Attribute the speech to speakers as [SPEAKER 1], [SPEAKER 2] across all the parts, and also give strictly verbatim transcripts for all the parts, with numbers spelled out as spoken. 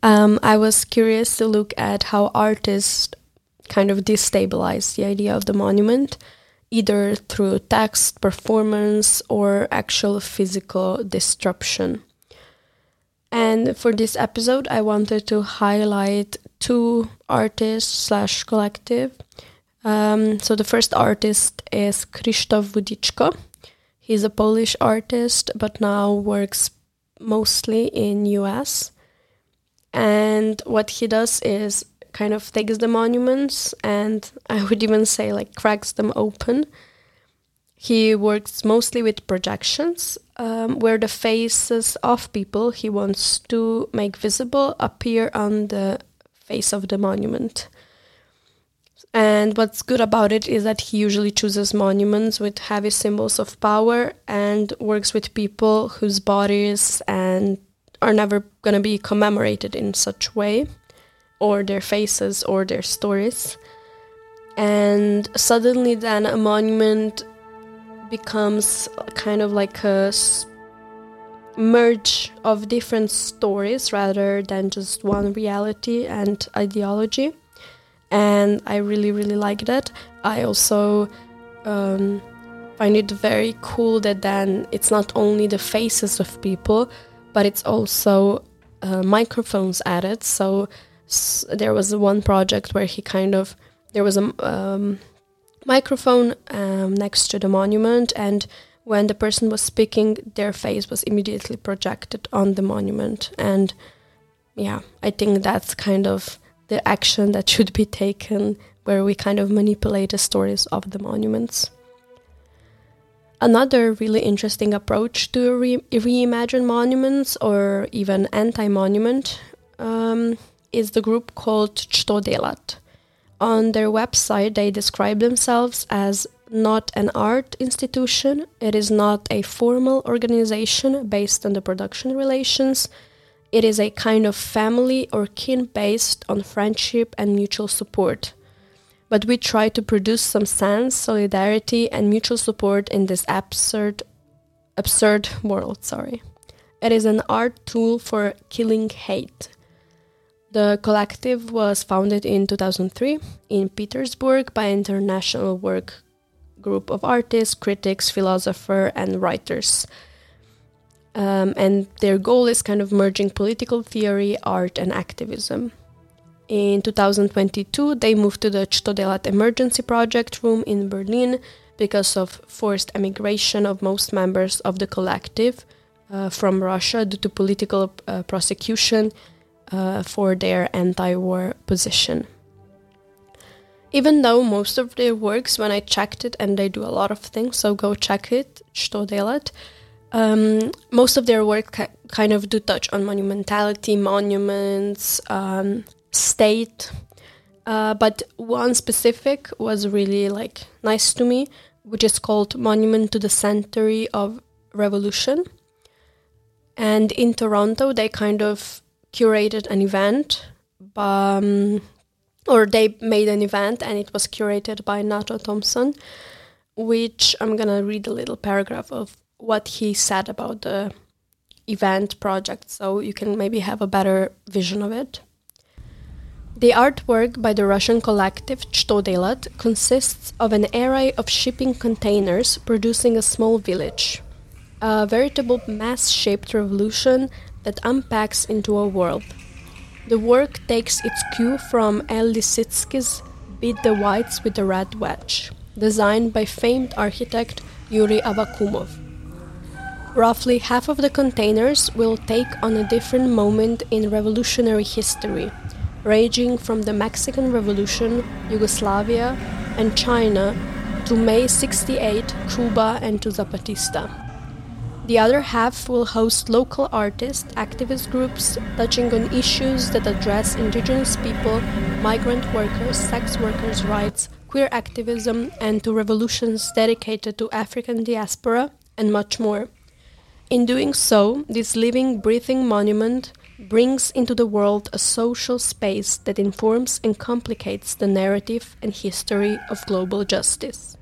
[SPEAKER 1] Um, I was curious to look at how artists kind of destabilize the idea of the monument, either through text, performance, or actual physical disruption. And for this episode, I wanted to highlight two artists slash collective. Um, so the first artist is Krzysztof Wudiczko. He's a Polish artist, but now works mostly in U S. And what he does is kind of takes the monuments and I would even say like cracks them open. He works mostly with projections, um, where the faces of people he wants to make visible appear on the face of the monument. And what's good about it is that he usually chooses monuments with heavy symbols of power and works with people whose bodies and are never going to be commemorated in such way, or their faces or their stories. And suddenly then a monument becomes kind of like a s- merge of different stories rather than just one reality and ideology. And I really, really like that. I also um, find it very cool that then it's not only the faces of people, but it's also uh, microphones added. So s- there was one project where he kind of, there was a um, microphone um, next to the monument, and when the person was speaking, their face was immediately projected on the monument. And yeah, I think that's kind of the action that should be taken, where we kind of manipulate the stories of the monuments. Another really interesting approach to re- reimagine monuments or even anti-monument um, is the group called Što delat. On their website, they describe themselves as not an art institution. It is not a formal organization based on the production relations. It is a kind of family or kin based on friendship and mutual support. But we try to produce some sense, solidarity, and mutual support in this absurd, absurd world. Sorry, it is an art tool for killing hate. The collective was founded in two thousand three in Petersburg by an international work group of artists, critics, philosophers, and writers. Um, and their goal is kind of merging political theory, art, and activism. In two thousand twenty-two, they moved to the Što delat Emergency Project Room in Berlin because of forced emigration of most members of the collective uh, from Russia due to political uh, prosecution uh, for their anti-war position. Even though most of their works, when I checked it, and they do a lot of things, so go check it, Što delat, um, most of their work ca- kind of do touch on monumentality, monuments, um, state, uh, but one specific was really like nice to me, which is called Monument to the Century of Revolution. And in Toronto, they kind of curated an event, um, or they made an event, and it was curated by Nato Thompson, which I'm gonna read a little paragraph of what he said about the event project, so you can maybe have a better vision of it. The artwork by the Russian collective Što delat consists of an array of shipping containers producing a small village, a veritable mass-shaped revolution that unpacks into a world. The work takes its cue from El Lissitzky's Beat the Whites with the Red Wedge, designed by famed architect Yuri Avakumov. Roughly half of the containers will take on a different moment in revolutionary history, ranging from the Mexican Revolution, Yugoslavia, and China to May sixty-eight, Cuba, and to Zapatista. The other half will host local artists, activist groups, touching on issues that address indigenous people, migrant workers, sex workers' rights, queer activism, and to revolutions dedicated to African diaspora, and much more. In doing so, this living, breathing monument brings into the world a social space that informs and complicates the narrative and history of global justice.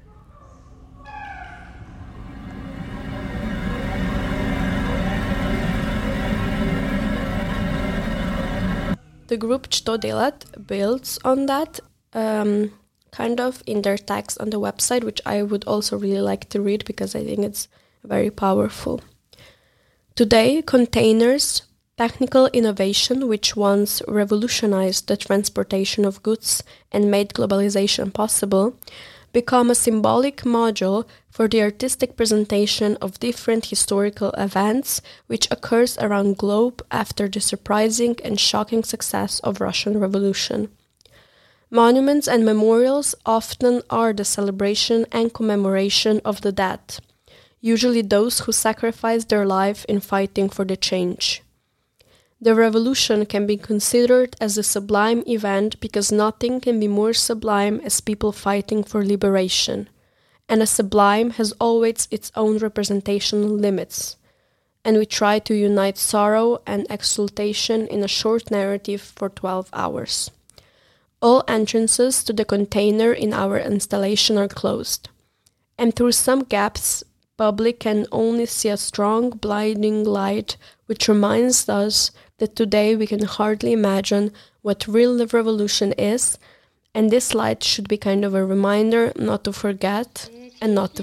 [SPEAKER 1] the group Что делать builds on that um, kind of in their text on the website, which I would also really like to read because I think it's very powerful. Today, containers, technical innovation which once revolutionized the transportation of goods and made globalization possible, become a symbolic module for the artistic presentation of different historical events which occurs around globe after the surprising and shocking success of Russian Revolution. Monuments and memorials often are the celebration and commemoration of the dead, usually those who sacrificed their life in fighting for the change. The revolution can be considered as a sublime event because nothing can be more sublime as people fighting for liberation, and a sublime has always its own representational limits, and we try to unite sorrow and exultation in a short narrative for twelve hours. All entrances to the container in our installation are closed, and through some gaps, public can only see a strong, blinding light which reminds us that today we can hardly imagine what real revolution is, and this light should be kind of a reminder not to forget and not to